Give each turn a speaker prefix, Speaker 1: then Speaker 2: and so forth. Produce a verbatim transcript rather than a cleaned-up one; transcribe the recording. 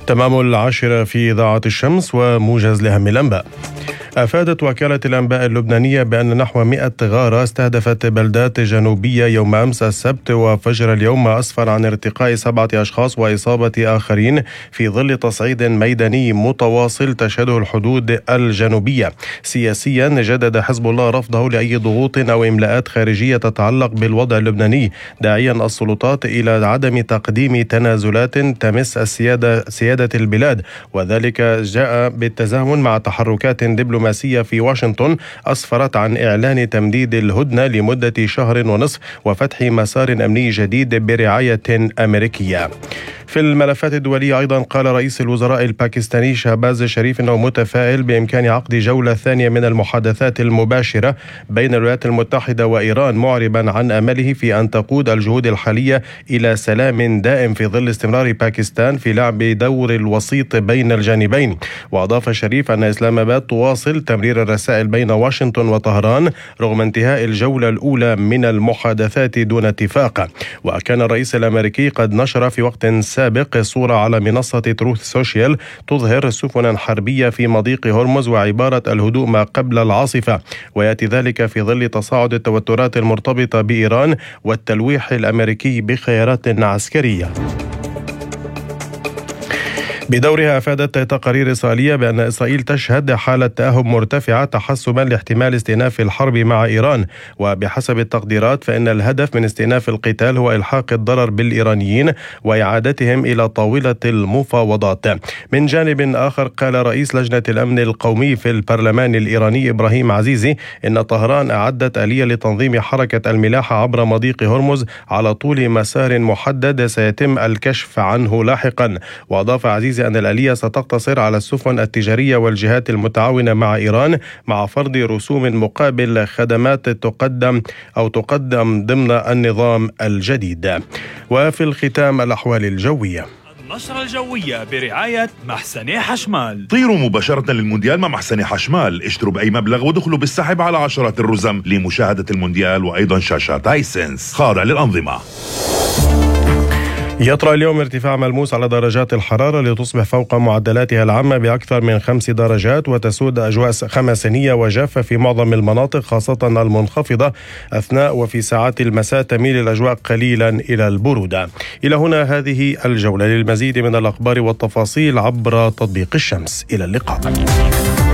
Speaker 1: تمام العاشرة في إذاعة الشمس وموجز لأهم الأنباء. أفادت وكالة الأنباء اللبنانية بأن نحو مئة غارة استهدفت بلدات جنوبية يوم أمس السبت وفجر اليوم، ما أسفر عن ارتقاء سبعة أشخاص وإصابة آخرين في ظل تصعيد ميداني متواصل تشهده الحدود الجنوبية. سياسيا جدد حزب الله رفضه لأي ضغوط أو إملاءات خارجية تتعلق بالوضع اللبناني، داعيا السلطات إلى عدم تقديم تنازلات تمس السيادة سيادة البلاد، وذلك جاء بالتزامن مع تحركات دبلوماسية في واشنطن أسفرت عن إعلان تمديد الهدنة لمدة شهر ونصف وفتح مسار أمني جديد برعاية أمريكية. في الملفات الدولية أيضا قال رئيس الوزراء الباكستاني شهباز شريف أنه متفائل بإمكان عقد جولة ثانية من المحادثات المباشرة بين الولايات المتحدة وإيران، معربا عن أمله في أن تقود الجهود الحالية إلى سلام دائم في ظل استمرار باكستان في لعب دور الوسيط بين الجانبين. وأضاف شريف أن إسلام آباد تواصل تمرير الرسائل بين واشنطن وطهران رغم انتهاء الجولة الأولى من المحادثات دون اتفاق. وكان الرئيس الأمريكي قد نشر في وقت سابق صورة على منصة تروث سوشيال تظهر سفنا حربية في مضيق هرمز وعبارة الهدوء ما قبل العاصفة، ويأتي ذلك في ظل تصاعد التوترات المرتبطة بإيران والتلويح الأمريكي بخيارات عسكرية. بدورها أفادت تقارير إسرائيلية بأن إسرائيل تشهد حالة تأهب مرتفعة تحسبا لاحتمال استئناف الحرب مع إيران، وبحسب التقديرات فإن الهدف من استئناف القتال هو إلحاق الضرر بالإيرانيين وإعادتهم إلى طاولة المفاوضات. من جانب آخر قال رئيس لجنة الأمن القومي في البرلمان الإيراني إبراهيم عزيزي إن طهران أعدت آلية لتنظيم حركة الملاحة عبر مضيق هرمز على طول مسار محدد سيتم الكشف عنه لاحقا. وأضاف عزيزي أن الآلية ستقتصر على السفن التجارية والجهات المتعاونة مع إيران، مع فرض رسوم مقابل خدمات تقدم أو تقدم ضمن النظام الجديد. وفي الختام الأحوال الجوية.
Speaker 2: النشرة الجوية برعاية محسني حشمال.
Speaker 3: طيروا مباشرة للمونديال مع محسني حشمال، اشتروا بأي مبلغ ودخلوا بالسحب على عشرات الرزم لمشاهدة المونديال وأيضا شاشات هايسنس خاضعة للأنظمة.
Speaker 1: يطرأ اليوم ارتفاع ملموس على درجات الحرارة لتصبح فوق معدلاتها العامة بأكثر من خمس درجات، وتسود أجواء خمسينية وجافة في معظم المناطق خاصة المنخفضة، أثناء وفي ساعات المساء تميل الأجواء قليلا إلى البرودة. إلى هنا هذه الجولة، للمزيد من الأخبار والتفاصيل عبر تطبيق الشمس. إلى اللقاء.